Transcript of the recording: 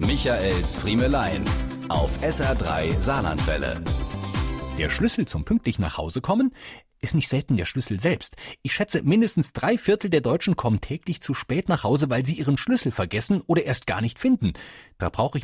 Michaels Friemelein auf SR3 Saarlandwelle. Der Schlüssel zum pünktlich nach Hause kommen ist nicht selten der Schlüssel selbst. Ich schätze, mindestens 3/4 der Deutschen kommen täglich zu spät nach Hause, weil sie ihren Schlüssel vergessen oder erst gar nicht finden. Da brauche ich